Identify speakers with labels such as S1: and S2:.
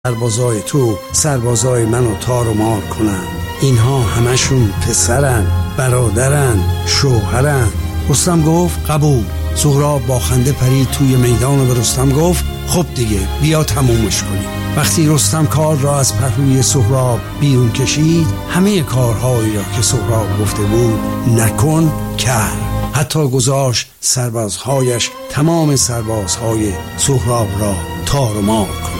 S1: سربازای تو سربازای منو تار و مار کنن. اینها همشون پسرن، برادرن، شوهرن. رستم گفت قبول. سهراب با خنده پرید توی میدان و به رستم گفت خب دیگه بیا تمومش کنیم. وقتی رستم کار را از پهلوی سهراب بیرون کشید، همه کارهایی را که سهراب گفته بود نکن کرد. حتی گذاشت سربازهایش تمام سربازهای سهراب را تار و مار کنند.